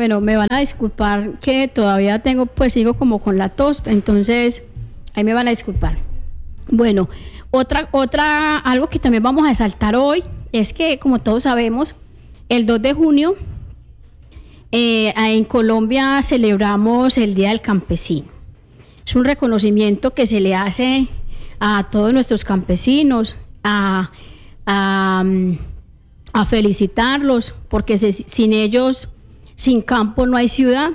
Bueno, me van a disculpar que todavía sigo como con la tos, entonces ahí me van a disculpar. Bueno, algo que también vamos a resaltar hoy es que, como todos sabemos, el 2 de junio en Colombia celebramos el Día del Campesino. Es un reconocimiento que se le hace a todos nuestros campesinos, a felicitarlos, porque sin ellos, sin campo no hay ciudad.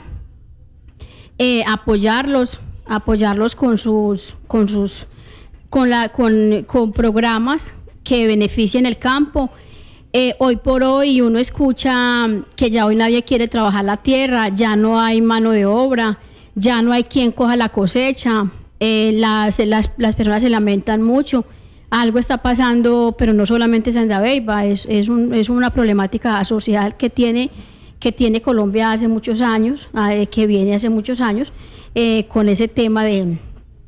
Apoyarlos con programas que beneficien el campo. Hoy por hoy uno escucha que ya hoy nadie quiere trabajar la tierra, ya no hay mano de obra, ya no hay quien coja la cosecha. Las personas se lamentan mucho. Algo está pasando, pero no solamente Sandabeiba, es una problemática social que tiene Colombia hace muchos años, que viene hace muchos años, con ese tema de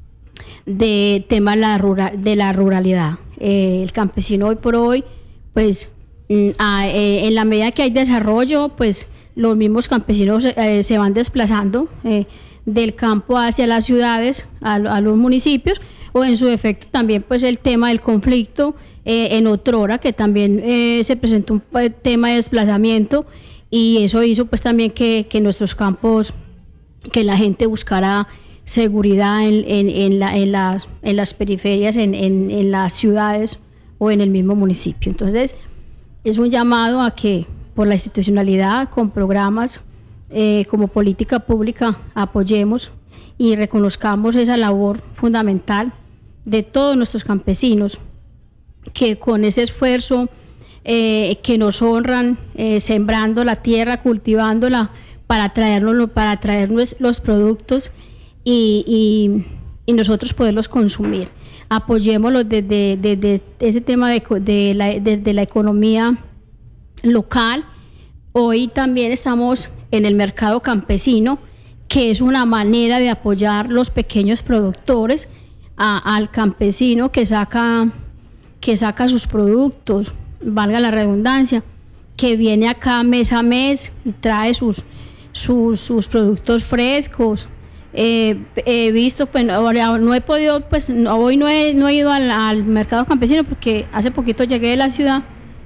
la ruralidad. El campesino hoy por hoy, pues en la medida que hay desarrollo, pues los mismos campesinos se van desplazando del campo hacia las ciudades, a los municipios, o en su defecto también pues el tema del conflicto en otrora, que también se presentó un tema de desplazamiento, y eso hizo pues también que nuestros campos, que la gente buscara seguridad en las periferias, en las ciudades o en el mismo municipio. Entonces es un llamado a que por la institucionalidad, con programas como política pública, apoyemos y reconozcamos esa labor fundamental de todos nuestros campesinos, que con ese esfuerzo que nos honran, sembrando la tierra, cultivándola para traernos los productos y nosotros poderlos consumir. Apoyémoslos desde ese tema desde la economía local. Hoy también estamos en el mercado campesino, que es una manera de apoyar los pequeños productores, al campesino que saca sus productos, valga la redundancia, que viene acá mes a mes y trae sus productos frescos. He visto, pues ahora no he podido, pues hoy no he ido al mercado campesino porque hace poquito llegué de la ciudad,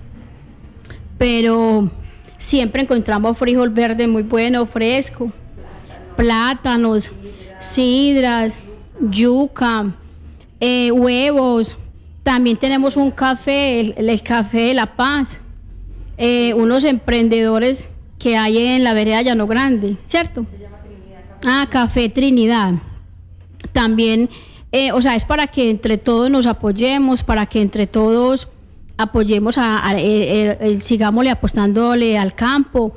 pero siempre encontramos frijol verde muy bueno, fresco, plátanos, sidras, yuca, huevos. También tenemos un café, el Café de la Paz, unos emprendedores que hay en la vereda Llano Grande, ¿cierto? Café Trinidad. También, es para que entre todos nos apoyemos, para que entre todos apoyemos, sigámosle apostándole al campo,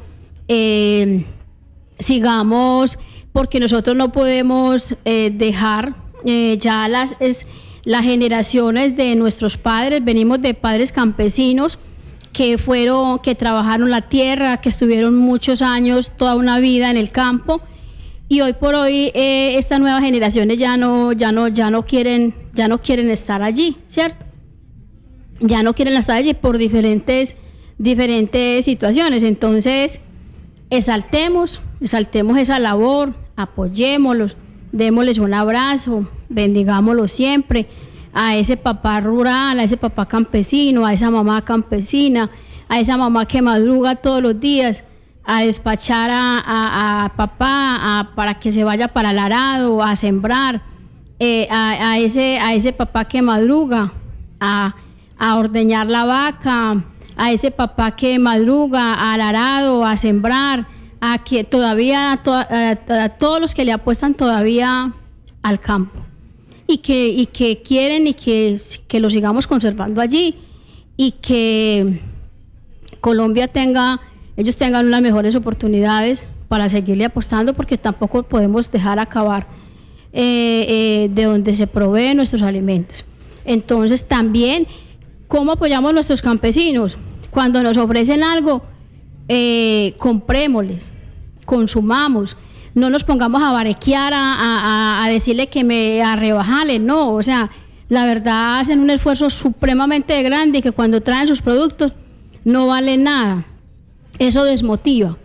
sigamos, porque nosotros no podemos dejar ya las generaciones de nuestros padres. Venimos de padres campesinos que trabajaron la tierra, que estuvieron muchos años, toda una vida en el campo, y hoy por hoy estas nuevas generaciones ya no quieren estar allí, ¿cierto? Ya no quieren estar allí por diferentes situaciones. Entonces exaltemos esa labor, apoyémoslos, démosles un abrazo, bendigámoslos siempre, a ese papá rural, a ese papá campesino, a esa mamá campesina, a esa mamá que madruga todos los días a despachar a papá para que se vaya para el arado, a sembrar, a ese papá que madruga a ordeñar la vaca, a ese papá que madruga al arado, a sembrar, a que todavía a todos los que le apuestan todavía al campo y que quieren y que lo sigamos conservando allí, y que Colombia ellos tengan unas mejores oportunidades para seguirle apostando, porque tampoco podemos dejar acabar de donde se proveen nuestros alimentos. Entonces también, ¿cómo apoyamos a nuestros campesinos? Cuando nos ofrecen algo, comprémosles, consumamos, no nos pongamos a barequear, a decirle a rebajarle, no, o sea, la verdad hacen un esfuerzo supremamente grande, y que cuando traen sus productos no valen nada. Eso desmotiva.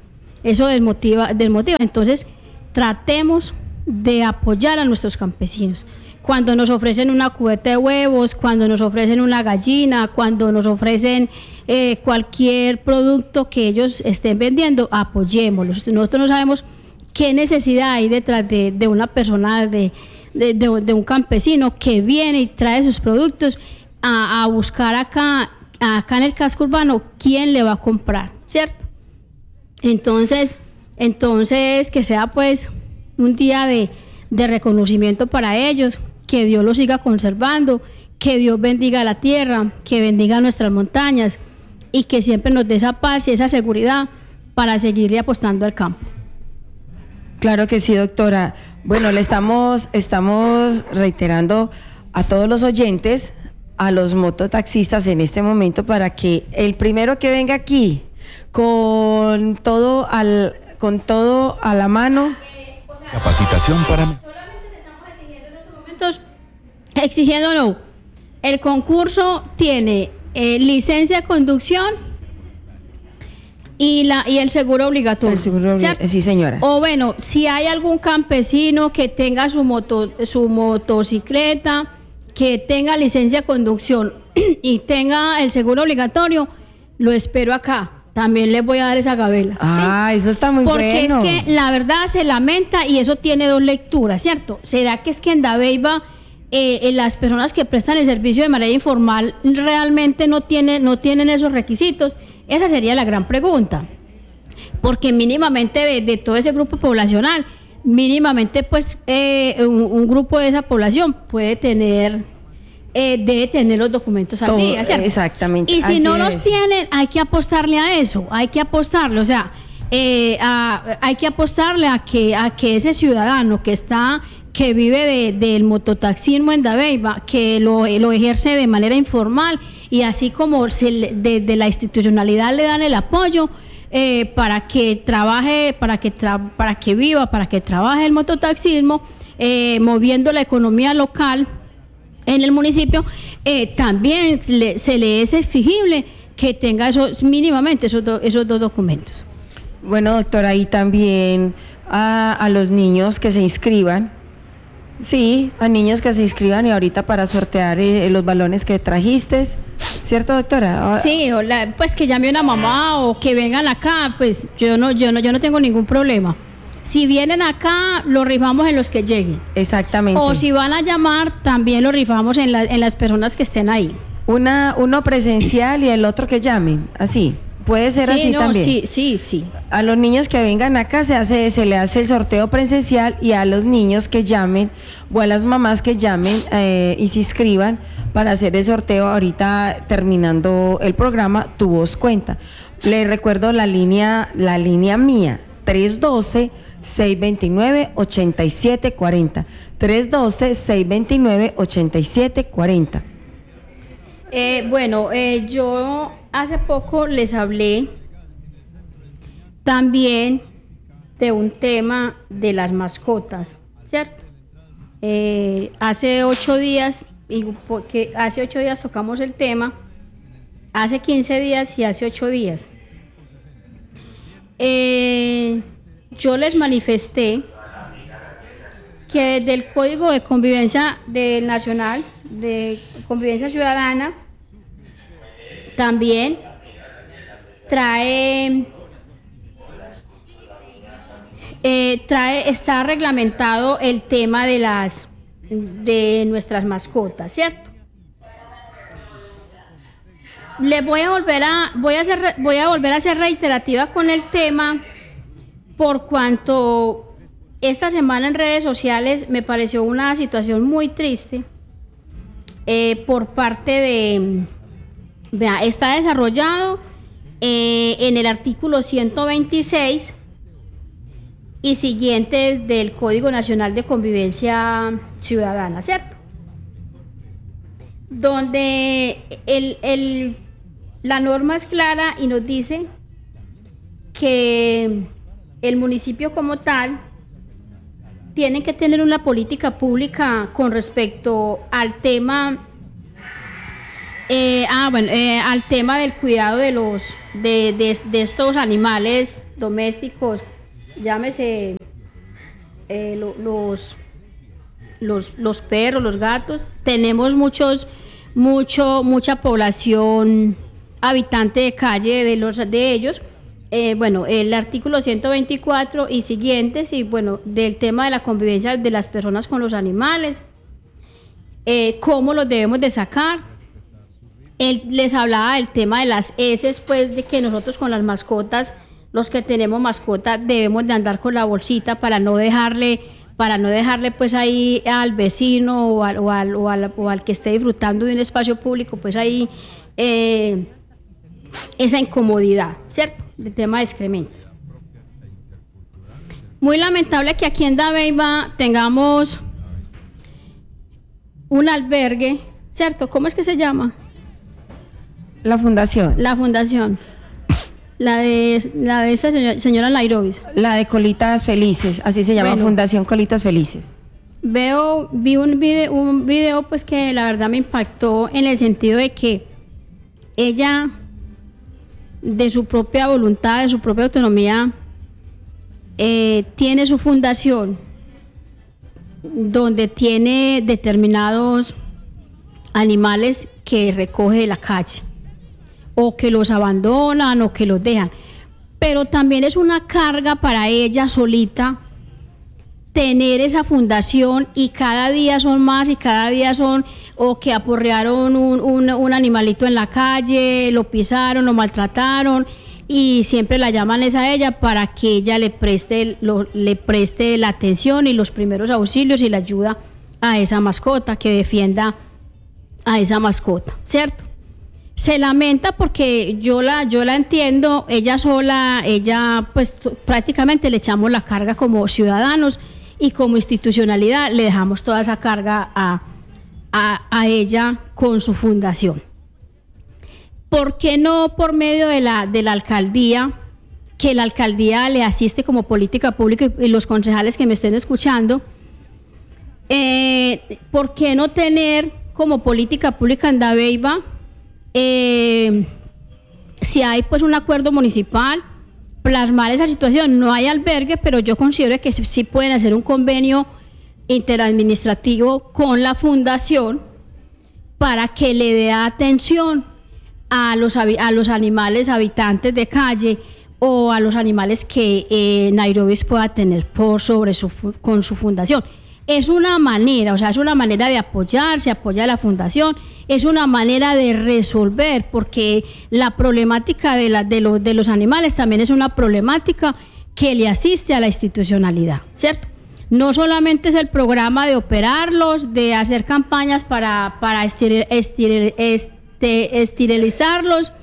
eso desmotiva. Entonces, tratemos de apoyar a nuestros campesinos. Cuando nos ofrecen una cubeta de huevos, cuando nos ofrecen una gallina, cuando nos ofrecen cualquier producto que ellos estén vendiendo, apoyémoslos. Nosotros no sabemos qué necesidad hay detrás de una persona, de un campesino que viene y trae sus productos a buscar acá en el casco urbano quién le va a comprar, ¿cierto? Entonces que sea pues un día de reconocimiento para ellos, que Dios los siga conservando, que Dios bendiga la tierra, que bendiga nuestras montañas y que siempre nos dé esa paz y esa seguridad para seguirle apostando al campo. Claro que sí, doctora. Bueno, le estamos reiterando a todos los oyentes, a los mototaxistas en este momento, para que el primero que venga aquí con todo a la mano. Capacitación para... Solamente estamos exigiendo en estos momentos, exigiendo no. El concurso tiene licencia de conducción y el seguro obligatorio. Sí, señora. O bueno, si hay algún campesino que tenga su motocicleta, que tenga licencia de conducción y tenga el seguro obligatorio, lo espero acá. También les voy a dar esa gabela. ¿Sí? Eso está muy porque bueno. Porque es que la verdad se lamenta y eso tiene dos lecturas, ¿cierto? ¿Será que es que en Dabeiba las personas que prestan el servicio de manera informal realmente no tienen esos requisitos? Esa sería la gran pregunta. Porque mínimamente de todo ese grupo poblacional, mínimamente pues un grupo de esa población puede tener... debe tener los documentos al día, ¿cierto? Exactamente. Y si no los tienen, hay que apostarle a eso, hay que apostarle, o sea, hay que apostarle a que ese ciudadano que vive del mototaxismo en Dabeiba, que lo ejerce de manera informal y así como desde la institucionalidad le dan el apoyo para que trabaje, para que viva, para que trabaje el mototaxismo, moviendo la economía local en el municipio, también se le es exigible que tenga mínimamente esos dos documentos. Bueno, doctora, y también a los niños que se inscriban. Sí, a niños que se inscriban y ahorita para sortear los balones que trajiste, ¿cierto, doctora? Sí, pues que llame una mamá o que vengan acá, pues yo no tengo ningún problema. Si vienen acá, lo rifamos en los que lleguen. Exactamente. O si van a llamar, también lo rifamos en las personas que estén ahí. Uno presencial y el otro que llamen, así. Puede ser así también. Sí. A los niños que vengan acá se le hace el sorteo presencial y a los niños que llamen o a las mamás que llamen y se inscriban para hacer el sorteo ahorita terminando el programa, Tu Voz Cuenta. Les recuerdo la línea mía, 312-629-8740. 312-629-8740. Yo hace poco les hablé también de un tema de las mascotas, ¿cierto? Hace 8 días, porque hace 8 días tocamos el tema, hace 15 días y hace 8 días. Yo les manifesté que desde el Código de Convivencia Nacional, de Convivencia Ciudadana, también está reglamentado el tema de nuestras mascotas, ¿cierto? Voy a volver a ser reiterativa con el tema, por cuanto esta semana en redes sociales me pareció una situación muy triste por parte de... está desarrollado en el artículo 126 y siguientes del Código Nacional de Convivencia Ciudadana, ¿cierto? Donde la norma es clara y nos dice que el municipio como tal tiene que tener una política pública con respecto al tema al tema del cuidado de estos animales domésticos, llámese los perros, los gatos. Tenemos mucha población habitante de calle de ellos. Bueno, el artículo 124 y siguientes, y bueno, del tema de la convivencia de las personas con los animales, cómo los debemos de sacar. Él les hablaba del tema de las heces, pues de que nosotros con las mascotas, los que tenemos mascota, debemos de andar con la bolsita para no dejarle pues ahí al vecino o al que esté disfrutando de un espacio público, pues ahí esa incomodidad, ¿cierto? Del tema de excremento. Muy lamentable que aquí en Dabeiba tengamos un albergue, ¿cierto? ¿Cómo es que se llama? La fundación. La fundación. La de esa señora Nairobi. La de Colitas Felices, así se llama, Bueno, Fundación Colitas Felices. Vi un video pues que la verdad me impactó en el sentido de que ella, de su propia voluntad, de su propia autonomía, tiene su fundación donde tiene determinados animales que recoge de la calle, o que los abandonan o que los dejan, pero también es una carga para ella solita tener esa fundación, y cada día son más y cada día son, o que aporrearon un animalito en la calle, lo pisaron, lo maltrataron, y siempre la llaman es a ella para que ella le preste la atención y los primeros auxilios y la ayuda a esa mascota, que defienda a esa mascota, ¿cierto? Se lamenta porque yo la entiendo, ella sola, pues prácticamente le echamos la carga como ciudadanos, y como institucionalidad le dejamos toda esa carga a ella con su fundación. ¿Por qué no por medio de la alcaldía, que la alcaldía le asiste como política pública, y los concejales que me estén escuchando, por qué no tener como política pública en Dabeiba, si hay pues un acuerdo municipal, plasmar esa situación? No hay albergue, pero yo considero que sí pueden hacer un convenio interadministrativo con la fundación para que le dé atención a los animales habitantes de calle, o a los animales que Nairobi pueda tener con su fundación. Es una manera, es una manera de apoyarse, apoyar a la fundación, es una manera de resolver, porque la problemática de los animales también es una problemática que le asiste a la institucionalidad, ¿cierto? No solamente es el programa de operarlos, de hacer campañas para esterilizarlos,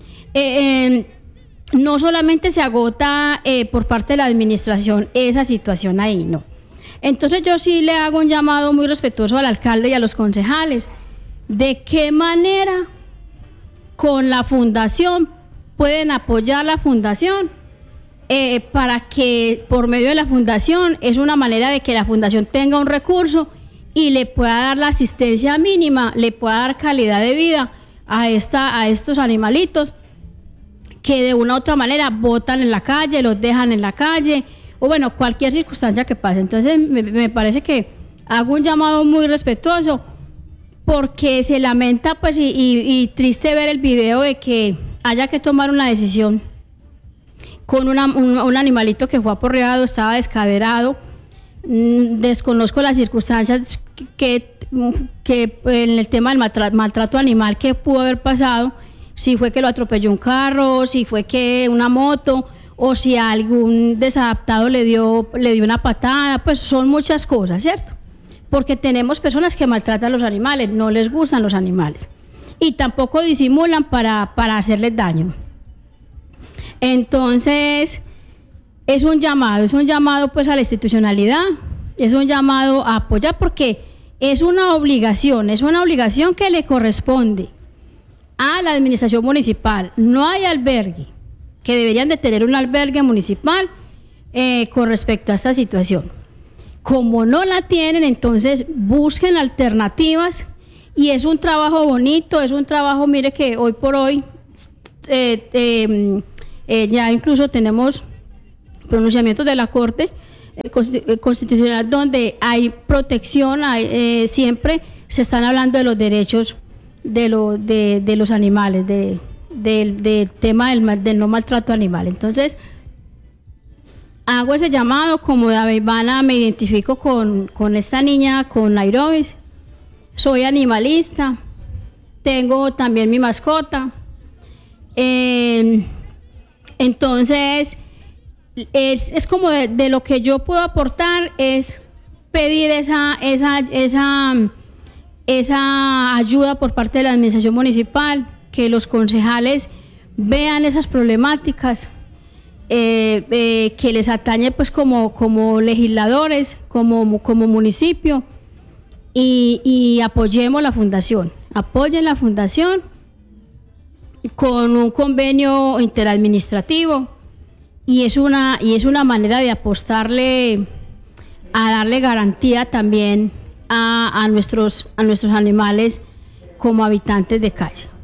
no solamente se agota por parte de la administración esa situación ahí, no. Entonces yo sí le hago un llamado muy respetuoso al alcalde y a los concejales. ¿De qué manera con la fundación pueden apoyar la fundación? Para que por medio de la fundación, es una manera de que la fundación tenga un recurso y le pueda dar la asistencia mínima, le pueda dar calidad de vida a estos animalitos que de una u otra manera botan en la calle, los dejan en la calle, o bueno, cualquier circunstancia que pase. Entonces me parece que hago un llamado muy respetuoso, porque se lamenta pues y triste ver el video de que haya que tomar una decisión con un animalito que fue aporreado, estaba descaderado. Desconozco las circunstancias que en el tema del maltrato animal que pudo haber pasado, si fue que lo atropelló un carro, si fue que una moto, o si algún desadaptado le dio una patada. Pues son muchas cosas, ¿cierto? Porque tenemos personas que maltratan a los animales, no les gustan los animales, y tampoco disimulan para hacerles daño. Entonces es un llamado pues a la institucionalidad, es un llamado a apoyar, porque es una obligación que le corresponde a la administración municipal. No hay albergue, que deberían de tener un albergue municipal con respecto a esta situación. Como no la tienen, entonces busquen alternativas, y es un trabajo bonito, es un trabajo, mire que hoy por hoy ya incluso tenemos pronunciamientos de la Corte Constitucional donde hay protección, siempre se están hablando de los derechos de los animales, del tema del no maltrato animal. Entonces, hago ese llamado, como Ivana, me identifico con esta niña, con Nairobi. Soy animalista, tengo también mi mascota. Entonces, es como de lo que yo puedo aportar, es pedir esa ayuda por parte de la administración municipal, que los concejales vean esas problemáticas, que les atañe pues como legisladores, como municipio, y apoyemos la fundación, apoyen la fundación con un convenio interadministrativo, y es una manera de apostarle a darle garantía también a nuestros animales como habitantes de calle.